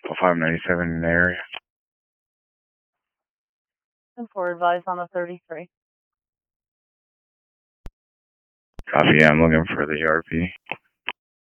597 in the area. And 4 advised on the 33. Copy, yeah, I'm looking for the ERP.